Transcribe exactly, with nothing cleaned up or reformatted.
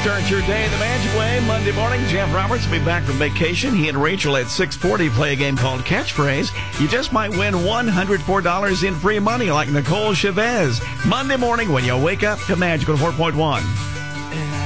Start your day the Magic Way. Monday morning, Jeff Roberts will be back from vacation. He and Rachel at six forty play a game called Catchphrase. You just might win one hundred four dollars in free money like Nicole Chavez. Monday morning when you wake up to Magical four point one.